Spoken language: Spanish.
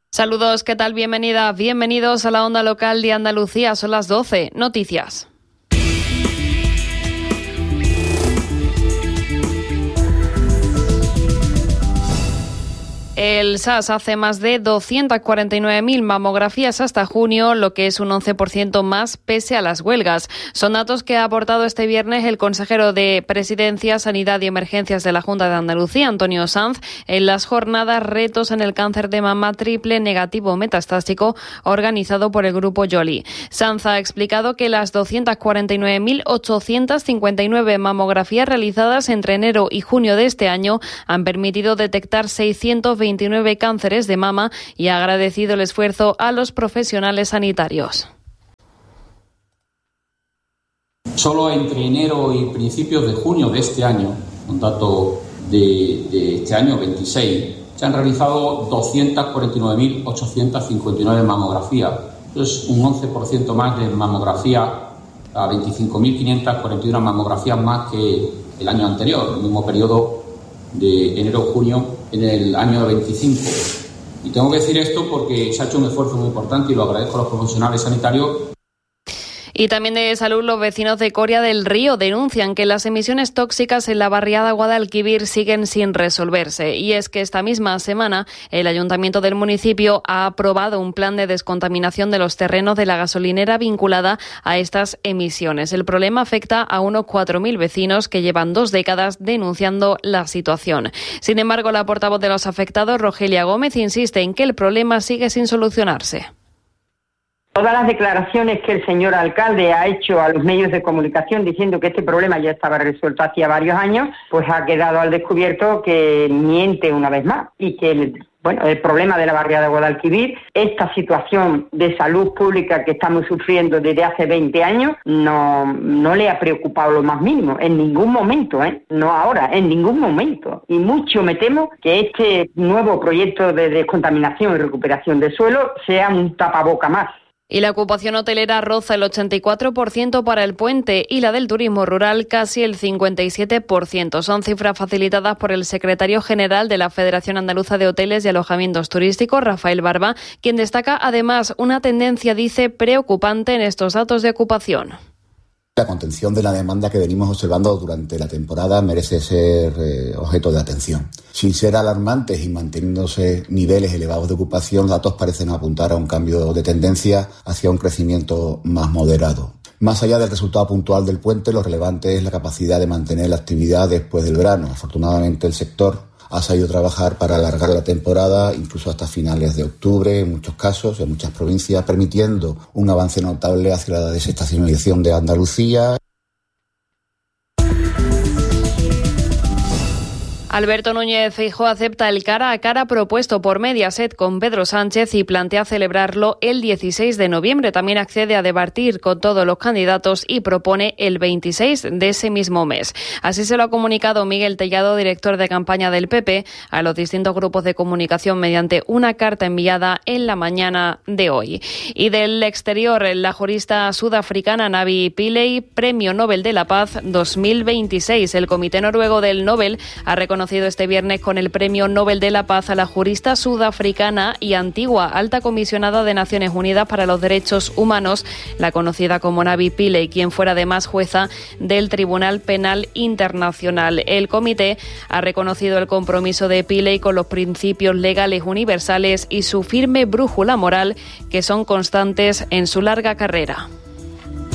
Saludos, ¿qué tal? Bienvenida, bienvenidos a la onda local de Andalucía. Son las 12. Noticias. El SAS hace más de 249.000 mamografías hasta junio, lo que es un 11% más pese a las huelgas. Son datos que ha aportado este viernes el consejero de Presidencia, Sanidad y Emergencias de la Junta de Andalucía, Antonio Sanz, en las jornadas Retos en el cáncer de mama triple negativo metastásico organizado por el Grupo Joly. Sanz ha explicado que las 249.859 mamografías realizadas entre enero y junio de este año han permitido detectar 629 cánceres de mama y ha agradecido el esfuerzo a los profesionales sanitarios. Solo entre enero y principios de junio de este año, un dato de este año 26, se han realizado 249.859 mamografías. Eso es un 11% más de mamografía, a 25.541 mamografías más que el año anterior, el mismo periodo de enero-junio en el año 25. Y tengo que decir esto porque se ha hecho un esfuerzo muy importante y lo agradezco a los profesionales sanitarios. Y también de salud, los vecinos de Coria del Río denuncian que las emisiones tóxicas en la barriada Guadalquivir siguen sin resolverse. Y es que esta misma semana el ayuntamiento del municipio ha aprobado un plan de descontaminación de los terrenos de la gasolinera vinculada a estas emisiones. El problema afecta a unos 4.000 vecinos que llevan 2 décadas denunciando la situación. Sin embargo, la portavoz de los afectados, Rogelia Gómez, insiste en que el problema sigue sin solucionarse. Todas las declaraciones que el señor alcalde ha hecho a los medios de comunicación diciendo que este problema ya estaba resuelto hacía varios años, pues ha quedado al descubierto que miente una vez más y que el problema de la barriada de Guadalquivir, esta situación de salud pública que estamos sufriendo desde hace 20 años, no le ha preocupado lo más mínimo, en ningún momento, no ahora, en ningún momento. Y mucho me temo que este nuevo proyecto de descontaminación y recuperación de suelo sea un tapaboca más. Y la ocupación hotelera roza el 84% para el puente y la del turismo rural casi el 57%. Son cifras facilitadas por el secretario general de la Federación Andaluza de Hoteles y Alojamientos Turísticos, Rafael Barba, quien destaca además una tendencia, dice, preocupante en estos datos de ocupación. La contención de la demanda que venimos observando durante la temporada merece ser objeto de atención. Sin ser alarmantes y manteniéndose niveles elevados de ocupación, datos parecen apuntar a un cambio de tendencia hacia un crecimiento más moderado. Más allá del resultado puntual del puente, lo relevante es la capacidad de mantener la actividad después del verano. Afortunadamente, el sector ha sabido trabajar para alargar la temporada, incluso hasta finales de octubre, en muchos casos, en muchas provincias, permitiendo un avance notable hacia la desestacionalización de Andalucía. Alberto Núñez Feijóo acepta el cara a cara propuesto por Mediaset con Pedro Sánchez y plantea celebrarlo el 16 de noviembre. También accede a debatir con todos los candidatos y propone el 26 de ese mismo mes. Así se lo ha comunicado Miguel Tellado, director de campaña del PP, a los distintos grupos de comunicación mediante una carta enviada en la mañana de hoy. Y del exterior, la jurista sudafricana Navi Pillay, Premio Nobel de la Paz 2026. El Comité Noruego del Nobel ha reconocido este viernes con el Premio Nobel de la Paz a la jurista sudafricana y antigua alta comisionada de Naciones Unidas para los Derechos Humanos, la conocida como Navi Pillay, quien fuera además jueza del Tribunal Penal Internacional. El comité ha reconocido el compromiso de Pillay con los principios legales universales y su firme brújula moral, que son constantes en su larga carrera.